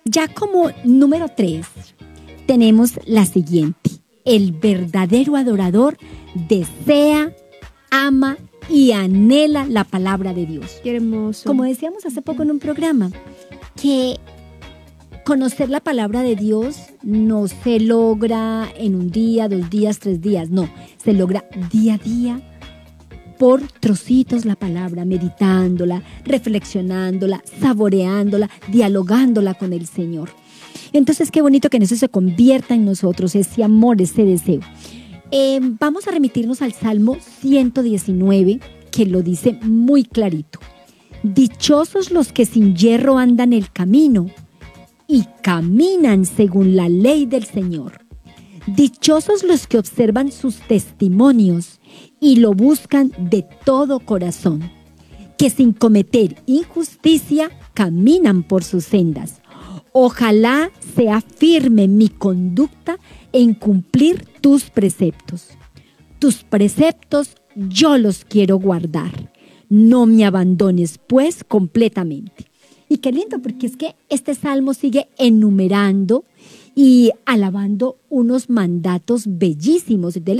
Ya como número 3, tenemos la siguiente. El verdadero adorador desea, ama y anhela la palabra de Dios. Qué hermoso. Como decíamos hace poco en un programa, que conocer la palabra de Dios no se logra en un día, 2 días, 3 días, no, se logra día a día por trocitos la palabra, meditándola, reflexionándola, saboreándola, dialogándola con el Señor. Entonces, qué bonito que en eso se convierta en nosotros ese amor, ese deseo. Vamos a remitirnos al Salmo 119, que lo dice muy clarito. Dichosos los que sin yerro andan el camino y caminan según la ley del Señor. Dichosos los que observan sus testimonios y lo buscan de todo corazón, que sin cometer injusticia caminan por sus sendas. Ojalá sea firme mi conducta en cumplir tus preceptos. Tus preceptos yo los quiero guardar. No me abandones, pues, completamente. Y qué lindo, porque es que este salmo sigue enumerando y alabando unos mandatos bellísimos. Entonces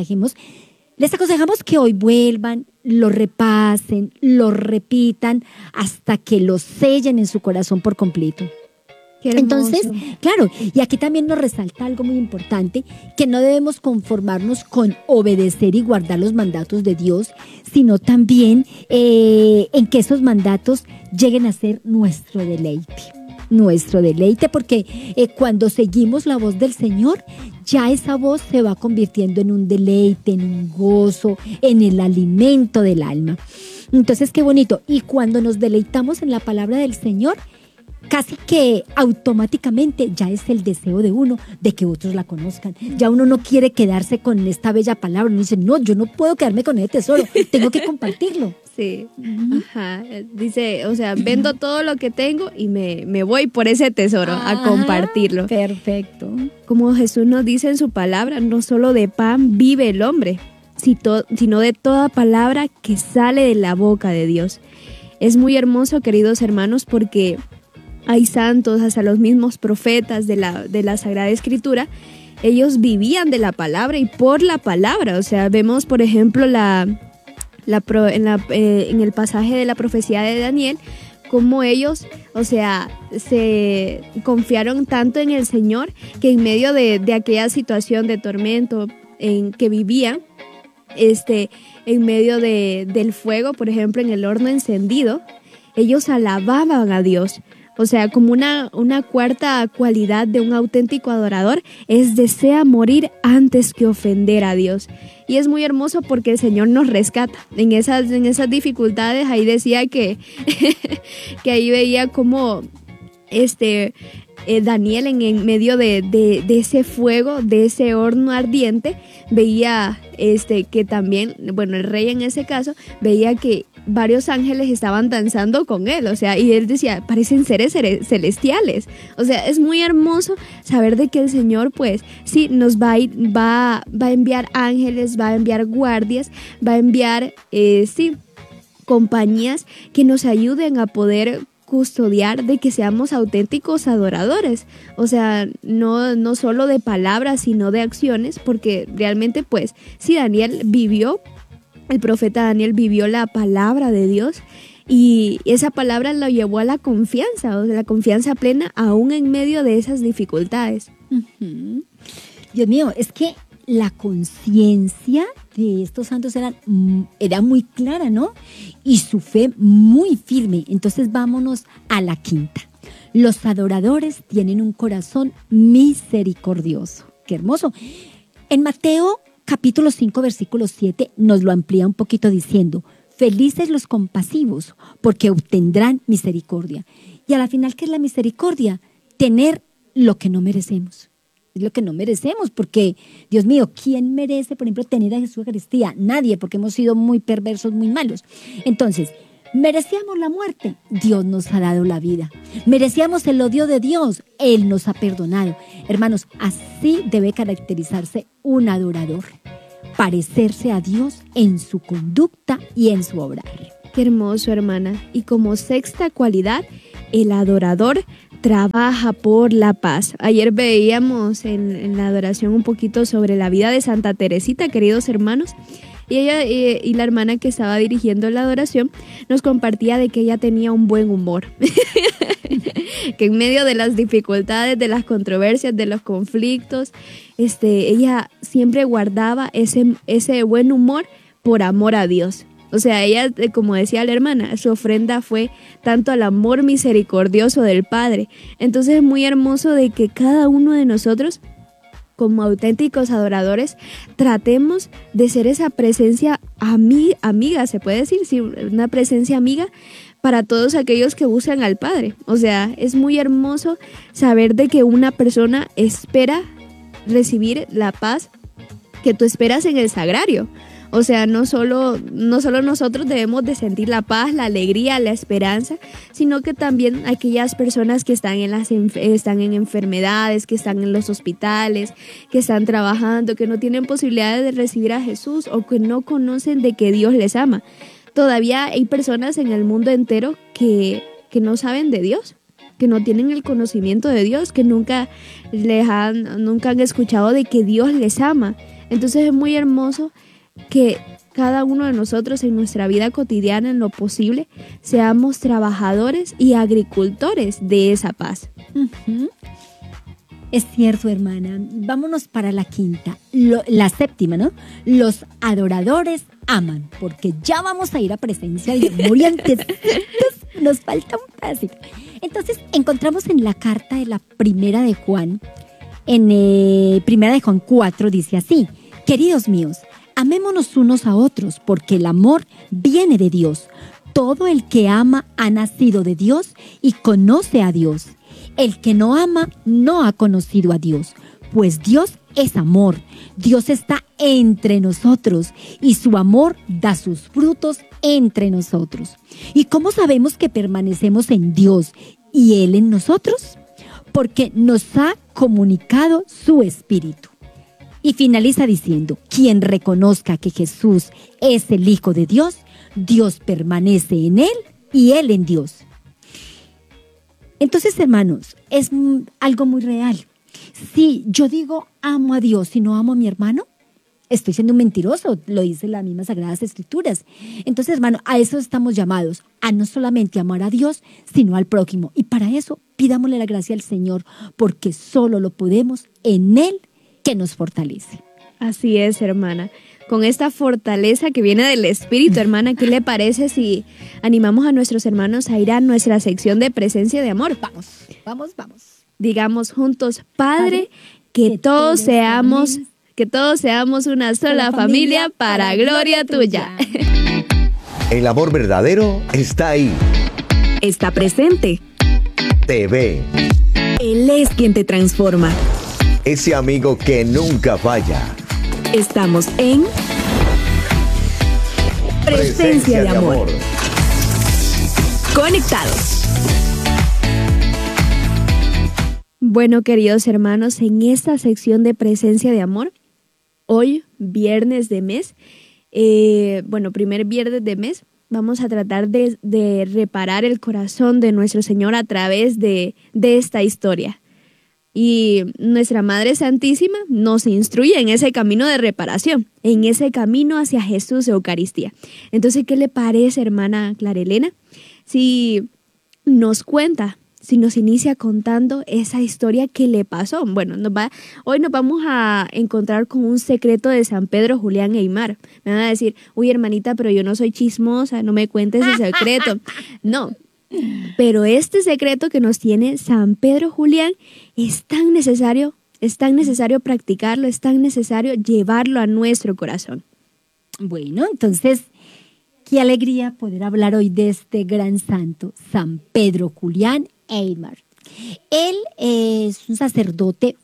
les aconsejamos que hoy vuelvan, lo repasen, lo repitan hasta que lo sellen en su corazón por completo. Entonces, claro, y aquí también nos resalta algo muy importante, que no debemos conformarnos con obedecer y guardar los mandatos de Dios, sino también en que esos mandatos lleguen a ser nuestro deleite, porque cuando seguimos la voz del Señor, ya esa voz se va convirtiendo en un deleite, en un gozo, en el alimento del alma. Entonces, qué bonito. Y cuando nos deleitamos en la palabra del Señor, casi que automáticamente ya es el deseo de uno de que otros la conozcan. Ya uno no quiere quedarse con esta bella palabra. Uno dice, no, yo no puedo quedarme con ese tesoro, tengo que compartirlo. Sí, ajá. Dice, o sea, vendo todo lo que tengo y me voy por ese tesoro a compartirlo. Perfecto. Como Jesús nos dice en su palabra, no solo de pan vive el hombre, sino de toda palabra que sale de la boca de Dios. Es muy hermoso, queridos hermanos, porque hay santos, hasta los mismos profetas de la Sagrada Escritura, ellos vivían de la palabra y por la palabra. O sea, vemos, por ejemplo, en el pasaje de la profecía de Daniel, cómo ellos, o sea, se confiaron tanto en el Señor que en medio de aquella situación de tormento en que vivían, en medio del fuego, por ejemplo, en el horno encendido, ellos alababan a Dios. O sea, como una cuarta cualidad de un auténtico adorador es desea morir antes que ofender a Dios. Y es muy hermoso porque el Señor nos rescata. En esas dificultades, ahí decía que ahí veía como Daniel en medio de ese fuego, de ese horno ardiente, veía que también, bueno, el rey en ese caso, veía que varios ángeles estaban danzando con él, o sea, y él decía, parecen seres celestiales. O sea, es muy hermoso saber de que el Señor, pues, sí, nos va a enviar ángeles, va a enviar guardias, va a enviar, compañías que nos ayuden a poder custodiar de que seamos auténticos adoradores. O sea, no solo de palabras, sino de acciones, porque realmente, pues, sí, el profeta Daniel vivió la palabra de Dios y esa palabra lo llevó a la confianza, o sea, la confianza plena aún en medio de esas dificultades. Uh-huh. Dios mío, es que la conciencia de estos santos era muy clara, ¿no? Y su fe muy firme. Entonces vámonos a la quinta. Los adoradores tienen un corazón misericordioso. ¡Qué hermoso! En Mateo capítulo 5, versículo 7 nos lo amplía un poquito diciendo, felices los compasivos, porque obtendrán misericordia. Y a la final, ¿qué es la misericordia? Tener lo que no merecemos. Es lo que no merecemos, porque, Dios mío, ¿quién merece, por ejemplo, tener a Jesús Eucaristía? Nadie, porque hemos sido muy perversos, muy malos. Entonces, ¿merecíamos la muerte? Dios nos ha dado la vida. ¿Merecíamos el odio de Dios? Él nos ha perdonado. Hermanos, así debe caracterizarse un adorador. Parecerse a Dios en su conducta y en su obrar. Qué hermoso, hermana. Y como sexta cualidad, el adorador trabaja por la paz. Ayer veíamos en la adoración un poquito sobre la vida de Santa Teresita, queridos hermanos, y ella y la hermana que estaba dirigiendo la adoración nos compartía de que ella tenía un buen humor. Que en medio de las dificultades, de las controversias, de los conflictos, ella siempre guardaba ese buen humor por amor a Dios. O sea, ella, como decía la hermana, su ofrenda fue tanto al amor misericordioso del Padre. Entonces es muy hermoso de que cada uno de nosotros, como auténticos adoradores, tratemos de ser esa presencia amiga, se puede decir, sí, una presencia amiga para todos aquellos que buscan al Padre. O sea, es muy hermoso saber de que una persona espera recibir la paz que tú esperas en el sagrario. O sea, no solo nosotros debemos de sentir la paz, la alegría, la esperanza, sino que también aquellas personas que están están en enfermedades, que están en los hospitales, que están trabajando, que no tienen posibilidades de recibir a Jesús o que no conocen de que Dios les ama. Todavía hay personas en el mundo entero que no saben de Dios, que no tienen el conocimiento de Dios, que nunca han escuchado de que Dios les ama. Entonces es muy hermoso que cada uno de nosotros en nuestra vida cotidiana, en lo posible, seamos trabajadores y agricultores de esa paz. Uh-huh. Es cierto, hermana. Vámonos para la quinta, la séptima, ¿no? Los adoradores aman, porque ya vamos a ir a presencia de amor y antes nos falta un pedacito. Entonces, encontramos en la carta de la primera de Juan, primera de Juan 4, dice así: queridos míos, amémonos unos a otros, porque el amor viene de Dios. Todo el que ama ha nacido de Dios y conoce a Dios. El que no ama no ha conocido a Dios, pues Dios es amor. Dios está entre nosotros y su amor da sus frutos entre nosotros. ¿Y cómo sabemos que permanecemos en Dios y Él en nosotros? Porque nos ha comunicado su Espíritu. Y finaliza diciendo: quien reconozca que Jesús es el Hijo de Dios, Dios permanece en Él y Él en Dios. Entonces, hermanos, es algo muy real. Si yo digo amo a Dios y no amo a mi hermano, estoy siendo un mentiroso, lo dice las mismas Sagradas Escrituras. Entonces, hermano, a eso estamos llamados, a no solamente amar a Dios, sino al prójimo. Y para eso, pidámosle la gracia al Señor, porque solo lo podemos en Él, que nos fortalece. Así es, hermana. Con esta fortaleza que viene del Espíritu, hermana, ¿qué le parece si animamos a nuestros hermanos a ir a nuestra sección de presencia de amor? Vamos. Digamos juntos: Padre, que todos seamos una sola familia para gloria tuya. El amor verdadero está ahí. Está presente. Te ve. Él es quien te transforma. Ese amigo que nunca falla. Estamos en Presencia de Amor. Conectados. Bueno, queridos hermanos, en esta sección de Presencia de Amor, hoy, viernes de mes, primer viernes de mes, vamos a tratar de reparar el corazón de nuestro Señor a través de esta historia. Y nuestra Madre Santísima nos instruye en ese camino de reparación, en ese camino hacia Jesús de Eucaristía. Entonces, ¿qué le parece, hermana Clara Elena, si nos inicia contando esa historia que le pasó? Bueno, hoy nos vamos a encontrar con un secreto de San Pedro Julián Aymar. Me van a decir: uy, hermanita, pero yo no soy chismosa, no me cuentes ese secreto. No. Pero este secreto que nos tiene San Pedro Julián es tan necesario practicarlo, es tan necesario llevarlo a nuestro corazón. Bueno, entonces, qué alegría poder hablar hoy de este gran santo, San Pedro Julián Aymar. Él es un sacerdote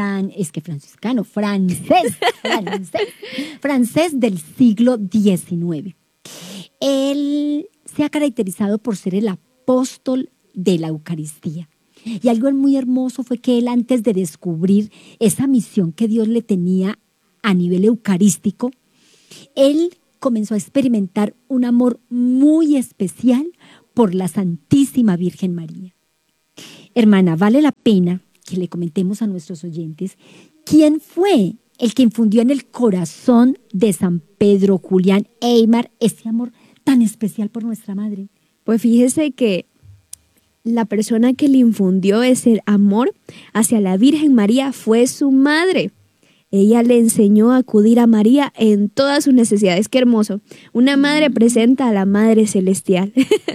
francés del siglo XIX. Él se ha caracterizado por ser el apóstol de la Eucaristía. Y algo muy hermoso fue que él, antes de descubrir esa misión que Dios le tenía a nivel eucarístico, él comenzó a experimentar un amor muy especial por la Santísima Virgen María. Hermana, vale la pena que le comentemos a nuestros oyentes quién fue el que infundió en el corazón de San Pedro Julián Aymar ese amor tan especial por nuestra madre. Pues fíjese que la persona que le infundió ese amor hacia la Virgen María fue su madre. Ella le enseñó a acudir a María en todas sus necesidades. Qué hermoso. Una madre presenta a la Madre Celestial.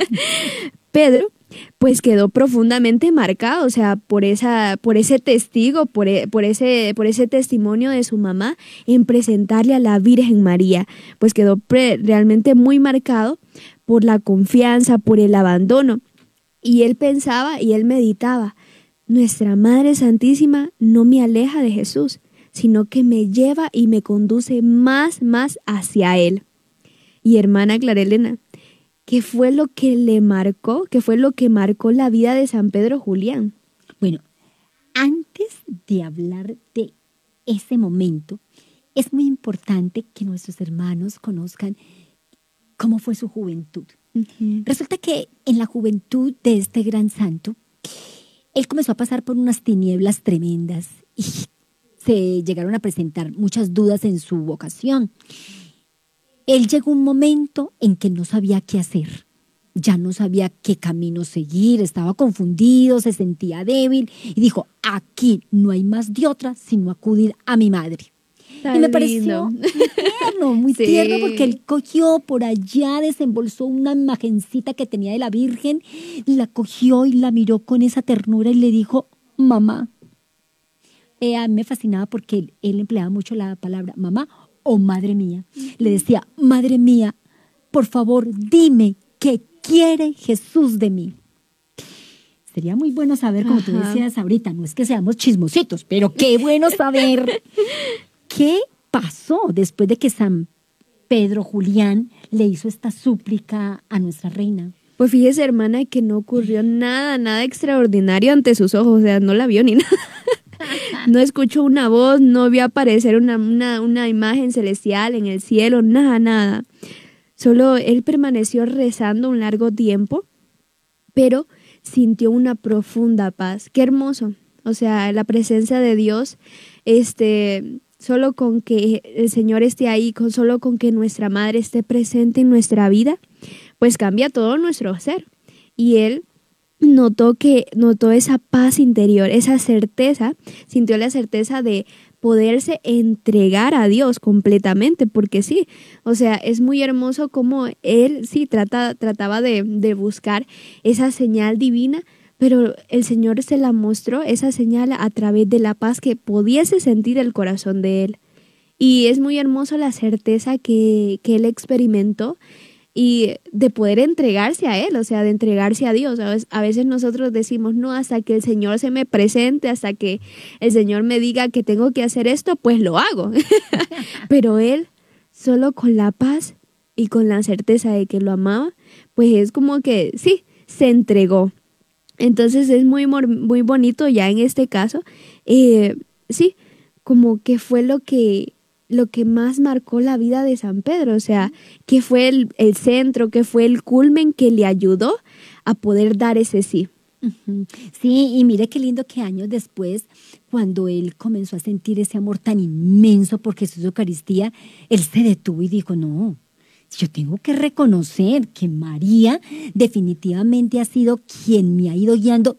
Pedro, pues quedó profundamente marcado, o sea, por ese testigo, por ese testimonio de su mamá en presentarle a la Virgen María. Pues quedó realmente muy marcado por la confianza, por el abandono. Y él pensaba y él meditaba, nuestra Madre Santísima no me aleja de Jesús, sino que me lleva y me conduce más hacia Él. Y hermana Clara Elena, ¿qué fue lo que le marcó? ¿Qué fue lo que marcó la vida de San Pedro Julián? Bueno, antes de hablar de ese momento, es muy importante que nuestros hermanos conozcan cómo fue su juventud. Resulta que en la juventud de este gran santo, él comenzó a pasar por unas tinieblas tremendas y se llegaron a presentar muchas dudas en su vocación. Él llegó un momento en que no sabía qué hacer, ya no sabía qué camino seguir, estaba confundido, se sentía débil y dijo, aquí no hay más de otra sino acudir a mi madre. Tan y me pareció lindo. muy Sí. tierno, porque él cogió por allá, desembolsó una imagencita que tenía de la Virgen, la cogió y la miró con esa ternura y le dijo, mamá. A mí me fascinaba porque él empleaba mucho la palabra mamá o madre mía. Le decía, madre mía, por favor, dime qué quiere Jesús de mí. Sería muy bueno saber, como tú decías ahorita, no es que seamos chismositos, pero qué bueno saber qué pasó después de que San Pedro Julián le hizo esta súplica a nuestra reina. Pues fíjese, hermana, que no ocurrió nada extraordinario ante sus ojos, o sea, no la vio ni nada. No escuchó una voz, no vio aparecer una imagen celestial en el cielo, nada. Solo él permaneció rezando un largo tiempo, pero sintió una profunda paz. Qué hermoso. O sea, la presencia de Dios, solo con que el Señor esté ahí, solo con que nuestra madre esté presente en nuestra vida, pues cambia todo nuestro ser. Y él notó esa paz interior, esa certeza, sintió la certeza de poderse entregar a Dios completamente, porque sí, o sea, es muy hermoso como él sí trataba de buscar esa señal divina, pero el Señor se la mostró, esa señal, a través de la paz que pudiese sentir el corazón de él. Y es muy hermoso la certeza que él experimentó, y de poder entregarse a Él, o sea, de entregarse a Dios. A veces nosotros decimos, no, hasta que el Señor se me presente, hasta que el Señor me diga que tengo que hacer esto, pues lo hago. Pero Él, solo con la paz y con la certeza de que lo amaba, pues es como que, sí, se entregó. Entonces es muy bonito ya en este caso, sí, como que fue lo que más marcó la vida de San Pedro, o sea, que fue el centro, que fue el culmen que le ayudó a poder dar ese sí. Sí, y mire qué lindo que años después, cuando él comenzó a sentir ese amor tan inmenso por Jesús Eucaristía, él se detuvo y dijo, no, yo tengo que reconocer que María definitivamente ha sido quien me ha ido guiando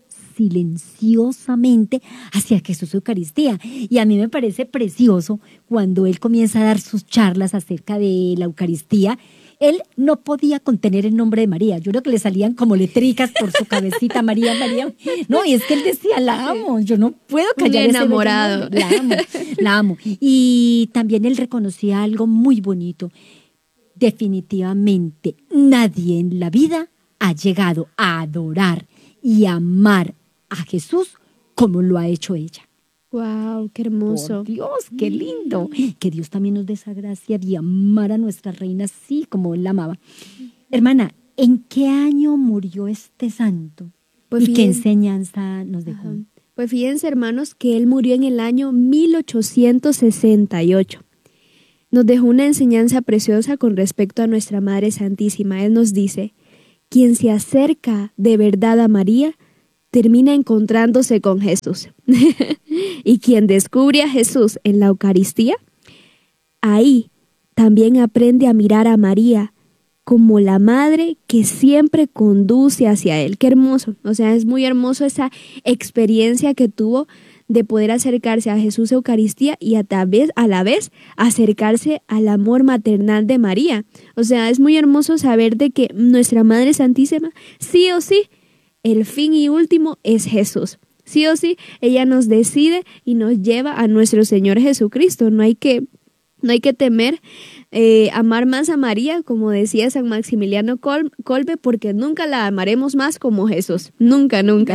silenciosamente hacia Jesús Eucaristía. Y a mí me parece precioso cuando él comienza a dar sus charlas acerca de la Eucaristía. Él no podía contener el nombre de María. Yo creo que le salían como letricas por su cabecita, María. No, y es que él decía, la amo, yo no puedo callar ese enamorado. La amo. Y también él reconocía algo muy bonito. Definitivamente nadie en la vida ha llegado a adorar y amar a Jesús como lo ha hecho ella. ¡Wow! ¡Qué hermoso! Por Dios, qué lindo. Que Dios también nos dé esa gracia de amar a nuestra reina así como él la amaba. Hermana, ¿en qué año murió este santo? Pues ¿Y qué enseñanza nos dejó? Pues fíjense, hermanos, que él murió en el año 1868. Nos dejó una enseñanza preciosa con respecto a nuestra Madre Santísima. Él nos dice, quien se acerca de verdad a María, termina encontrándose con Jesús. Y quien descubre a Jesús en la Eucaristía, ahí también aprende a mirar a María como la madre que siempre conduce hacia Él. Qué hermoso. O sea, es muy hermoso esa experiencia que tuvo de poder acercarse a Jesús Eucaristía y a la vez acercarse al amor maternal de María. O sea, es muy hermoso saber de que nuestra Madre Santísima, sí o sí, el fin y último es Jesús. Sí o sí, ella nos decide y nos lleva a nuestro Señor Jesucristo. No hay que temer amar más a María, como decía San Maximiliano Kolbe, porque nunca la amaremos más como Jesús. Nunca, nunca.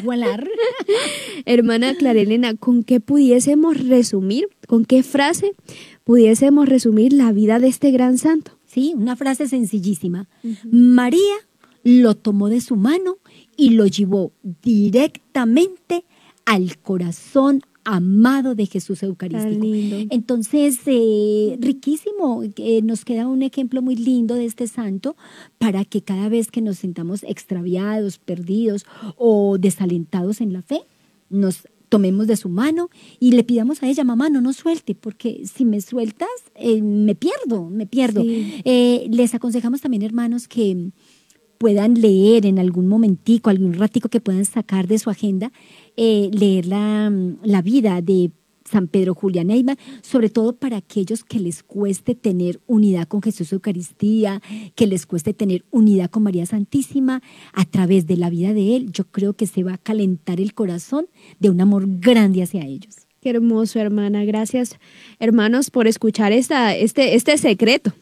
Hermana Clara Elena, ¿con qué pudiésemos resumir, con qué frase pudiésemos resumir la vida de este gran santo? Sí, una frase sencillísima. María lo tomó de su mano y lo llevó directamente al corazón amado de Jesús Eucarístico. Entonces, riquísimo, nos queda un ejemplo muy lindo de este santo para que cada vez que nos sintamos extraviados, perdidos o desalentados en la fe, nos tomemos de su mano y le pidamos a ella: mamá, no nos suelte, porque si me sueltas, me pierdo. Sí. Les aconsejamos también, hermanos, que puedan leer en algún momentico, algún ratico que puedan sacar de su agenda, leer la vida de San Pedro Julián Eyman, sobre todo para aquellos que les cueste tener unidad con Jesús Eucaristía, que les cueste tener unidad con María Santísima. A través de la vida de él, yo creo que se va a calentar el corazón de un amor grande hacia ellos. Qué hermoso, hermana. Gracias, hermanos, por escuchar este secreto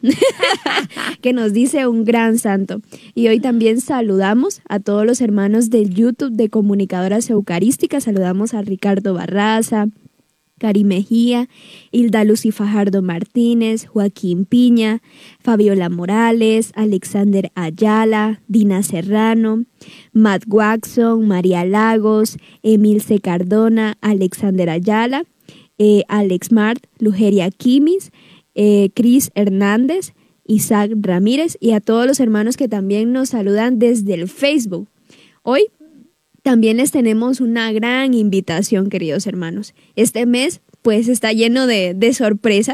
que nos dice un gran santo. Y hoy también saludamos a todos los hermanos del YouTube de Comunicadoras Eucarísticas. Saludamos a Ricardo Barraza, Cari Mejía, Hilda Lucy Fajardo Martínez, Joaquín Piña, Fabiola Morales, Alexander Ayala, Dina Serrano, Matt Watson, María Lagos, Emilce Cardona, Alexander Ayala, Alex Mart, Lugeria Quimis, Cris Hernández, Isaac Ramírez y a todos los hermanos que también nos saludan desde el Facebook. Hoy también les tenemos una gran invitación, queridos hermanos. Este mes pues está lleno de sorpresas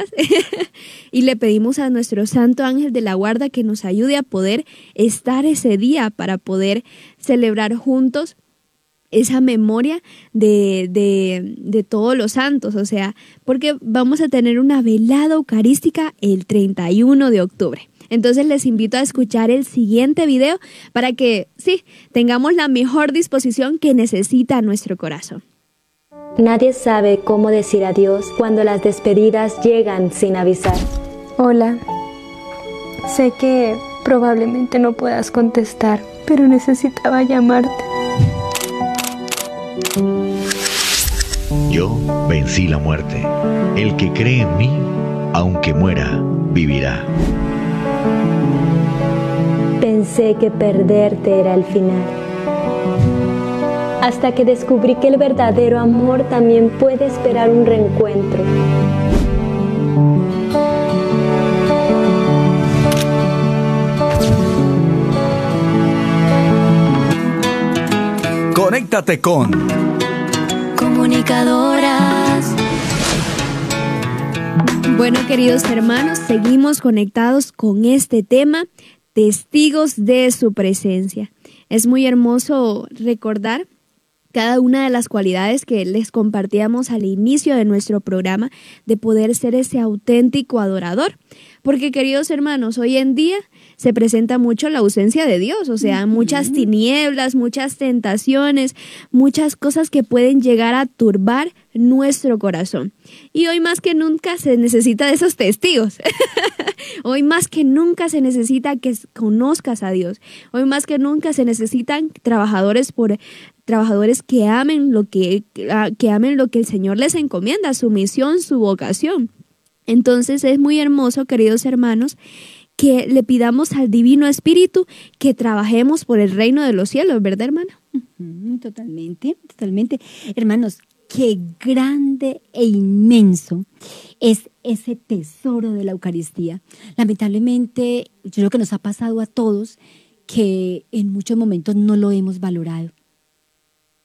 y le pedimos a nuestro Santo Ángel de la Guarda que nos ayude a poder estar ese día para poder celebrar juntos esa memoria de todos los santos, o sea, porque vamos a tener una velada eucarística el 31 de octubre. Entonces les invito a escuchar el siguiente video para que, sí, tengamos la mejor disposición que necesita nuestro corazón. Nadie sabe cómo decir adiós cuando las despedidas llegan sin avisar. Hola, sé que probablemente no puedas contestar, pero necesitaba llamarte. Yo vencí la muerte. El que cree en mí, aunque muera, vivirá. Pensé que perderte era el final, hasta que descubrí que el verdadero amor también puede esperar un reencuentro. Conéctate con Comunicadoras. Bueno, queridos hermanos, seguimos conectados con este tema, testigos de su presencia. Es muy hermoso recordar cada una de las cualidades que les compartíamos al inicio de nuestro programa, de poder ser ese auténtico adorador. Porque, queridos hermanos, hoy en día se presenta mucho la ausencia de Dios, o sea, muchas tinieblas, muchas tentaciones, muchas cosas que pueden llegar a turbar nuestro corazón. Y hoy más que nunca se necesita de esos testigos. Hoy más que nunca se necesita que conozcas a Dios. Hoy más que nunca se necesitan trabajadores que amen lo que el Señor les encomienda, su misión, su vocación. Entonces es muy hermoso, queridos hermanos, que le pidamos al Divino Espíritu que trabajemos por el reino de los cielos, ¿verdad, hermana? Totalmente. Hermanos, qué grande e inmenso es ese tesoro de la Eucaristía. Lamentablemente, yo creo que nos ha pasado a todos que en muchos momentos no lo hemos valorado.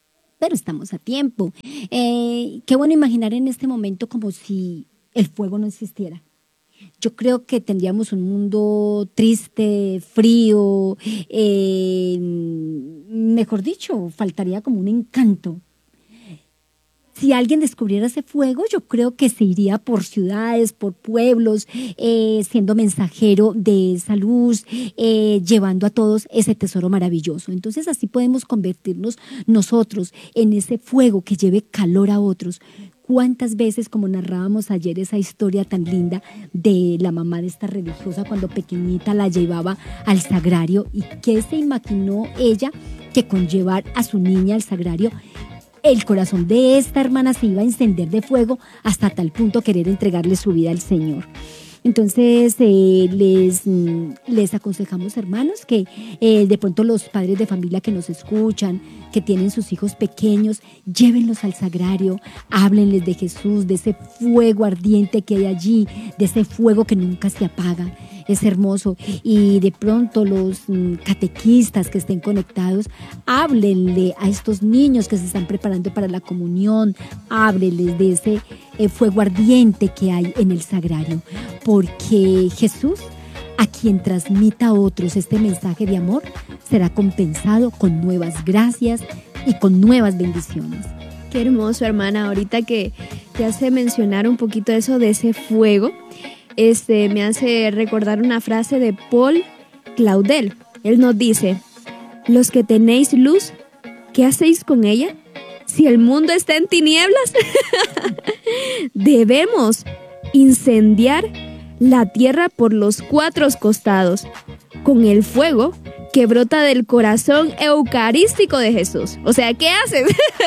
pero estamos a tiempo. Qué bueno imaginar en este momento como si el fuego no existiera. Yo creo que tendríamos un mundo triste, frío, mejor dicho, faltaría como un encanto. Si alguien descubriera ese fuego, yo creo que se iría por ciudades, por pueblos, siendo mensajero de esa luz, llevando a todos ese tesoro maravilloso. Entonces así podemos convertirnos nosotros en ese fuego que lleve calor a otros. ¿Cuántas veces, como narrábamos ayer esa historia tan linda de la mamá de esta religiosa cuando pequeñita la llevaba al sagrario? ¿Y qué se imaginó ella que con llevar a su niña al sagrario, el corazón de esta hermana se iba a encender de fuego hasta tal punto querer entregarle su vida al Señor? Entonces les aconsejamos, hermanos, que de pronto los padres de familia que nos escuchan, que tienen sus hijos pequeños, llévenlos al sagrario, háblenles de Jesús, de ese fuego ardiente que hay allí, de ese fuego que nunca se apaga. Es hermoso. Y de pronto los catequistas que estén conectados, háblenle a estos niños que se están preparando para la comunión, háblenles de ese fuego ardiente que hay en el sagrario, porque Jesús, a quien transmita a otros este mensaje de amor, será compensado con nuevas gracias y con nuevas bendiciones. Qué hermoso, hermana. Ahorita que te hace mencionar un poquito eso de ese fuego, me hace recordar una frase de Paul Claudel. Él nos dice: los que tenéis luz, ¿qué hacéis con ella? Si el mundo está en tinieblas, debemos incendiar la tierra por los 4 costados con el fuego que brota del corazón eucarístico de Jesús. O sea, ¿qué haces?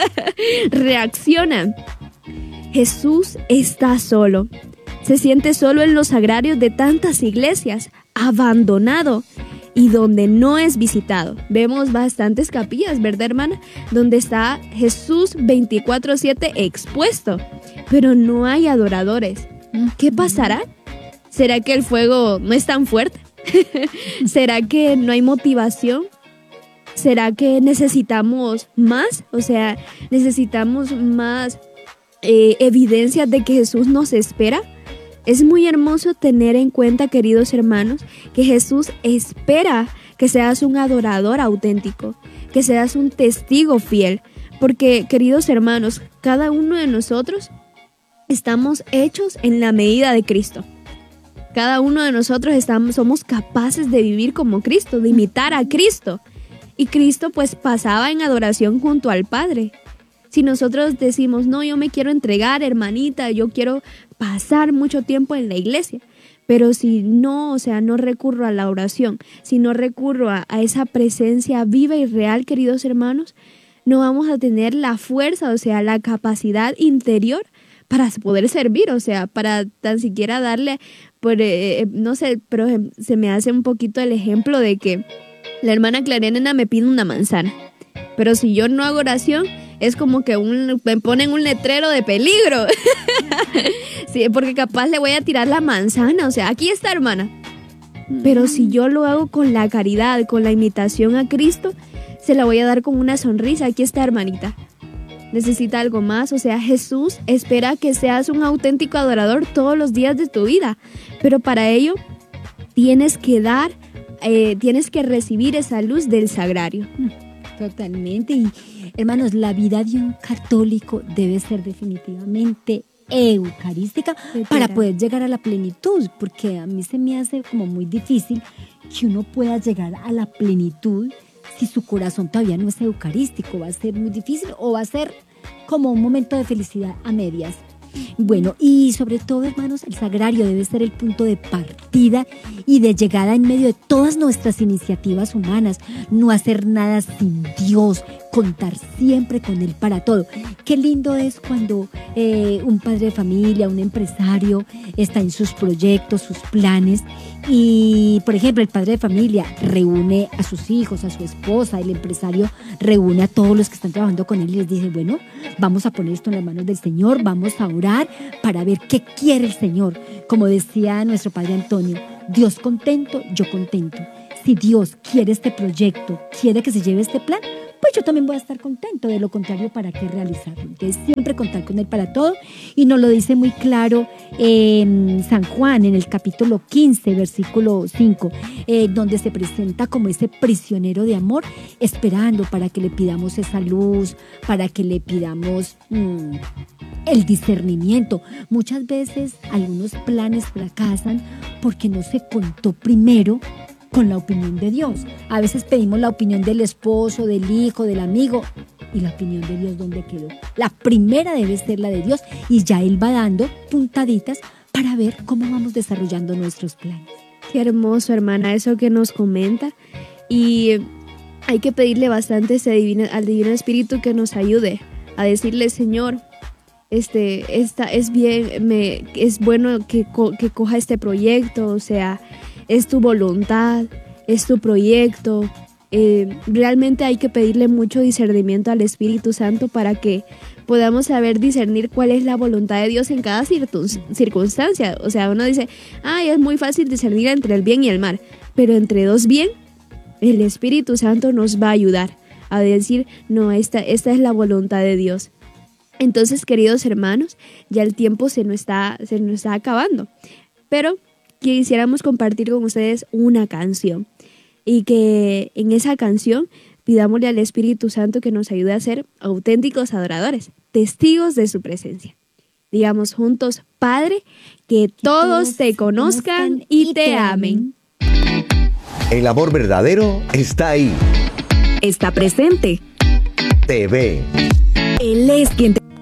Reaccionan. Jesús está solo. Se siente solo en los sagrarios de tantas iglesias, abandonado y donde no es visitado. Vemos bastantes capillas, ¿verdad, hermana? Donde está Jesús 24/7 expuesto, pero no hay adoradores. ¿Qué pasará? ¿Será que el fuego no es tan fuerte? ¿Será que no hay motivación? ¿Será que necesitamos más? O sea, necesitamos más evidencias de que Jesús nos espera. Es muy hermoso tener en cuenta, queridos hermanos, que Jesús espera que seas un adorador auténtico, que seas un testigo fiel, porque, queridos hermanos, cada uno de nosotros estamos hechos en la medida de Cristo. Cada uno de nosotros somos capaces de vivir como Cristo, de imitar a Cristo. Y Cristo pues pasaba en adoración junto al Padre. Si nosotros decimos, no, yo me quiero entregar, hermanita, yo quiero pasar mucho tiempo en la iglesia, pero si no, o sea, no recurro a la oración, si no recurro a esa presencia viva y real, queridos hermanos, no vamos a tener la fuerza, o sea, la capacidad interior para poder servir, o sea, para tan siquiera darle, no sé, pero se me hace un poquito el ejemplo de que la hermana Clarena me pide una manzana, pero si yo no hago oración, es como que me ponen un letrero de peligro. Sí, porque capaz le voy a tirar la manzana, o sea, aquí está, hermana. Pero si yo lo hago con la caridad, con la imitación a Cristo, se la voy a dar con una sonrisa. Aquí está, hermanita. Necesita algo más, o sea, Jesús espera que seas un auténtico adorador todos los días de tu vida, pero para ello tienes que recibir esa luz del sagrario. Totalmente. Y hermanos, la vida de un católico debe ser definitivamente eucarística para poder llegar a la plenitud, porque a mí se me hace como muy difícil que uno pueda llegar a la plenitud si su corazón todavía no es eucarístico. Va a ser muy difícil, o va a ser como un momento de felicidad a medias. Bueno, y sobre todo, hermanos, el sagrario debe ser el punto de partida y de llegada en medio de todas nuestras iniciativas humanas. No hacer nada sin Dios, contar siempre con Él para todo. Qué lindo es cuando un padre de familia, un empresario está en sus proyectos, sus planes, y, por ejemplo, el padre de familia reúne a sus hijos, a su esposa, el empresario reúne a todos los que están trabajando con él y les dice, bueno, vamos a poner esto en las manos del Señor, vamos a orar para ver qué quiere el Señor. Como decía nuestro padre Antonio, Dios contento, yo contento. Si Dios quiere este proyecto, quiere que se lleve este plan, pues yo también voy a estar contento. De lo contrario, ¿para qué realizarlo? Entonces, siempre contar con Él para todo. Y nos lo dice muy claro San Juan, en el capítulo 15, versículo 5, donde se presenta como ese prisionero de amor, esperando para que le pidamos esa luz, para que le pidamos el discernimiento. Muchas veces algunos planes fracasan porque no se contó primero con la opinión de Dios. A veces pedimos la opinión del esposo, del hijo, del amigo, y la opinión de Dios, ¿dónde quedó? La primera debe ser la de Dios, y ya Él va dando puntaditas para ver cómo vamos desarrollando nuestros planes. Qué hermoso, hermana, eso que nos comenta. Y hay que pedirle bastante al Divino Espíritu que nos ayude a decirle: Señor, esta es bien, es bueno que coja este proyecto, o sea, es tu voluntad, es tu proyecto. Realmente hay que pedirle mucho discernimiento al Espíritu Santo para que podamos saber discernir cuál es la voluntad de Dios en cada circunstancia. O sea, uno dice, es muy fácil discernir entre el bien y el mal, pero entre dos bien, el Espíritu Santo nos va a ayudar a decir, no, esta es la voluntad de Dios. Entonces, queridos hermanos, ya el tiempo se nos está acabando, pero quisiéramos compartir con ustedes una canción, y que en esa canción pidámosle al Espíritu Santo que nos ayude a ser auténticos adoradores, testigos de su presencia. Digamos juntos: Padre, que todos te conozcan y te amen. El amor verdadero está ahí. Está presente. Te ve. Él es quien te